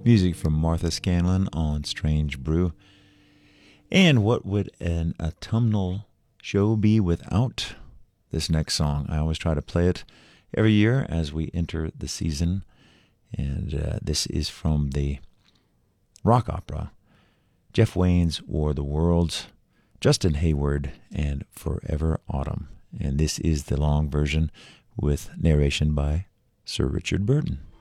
Music from Martha Scanlon on Strange Brew. And what would an autumnal show be without this next song? I always try to play it every year as we enter the season. And this is from the rock opera, Jeff Wayne's War the Worlds, Justin Hayward, and Forever Autumn. And this is the long version with narration by Sir Richard Burton.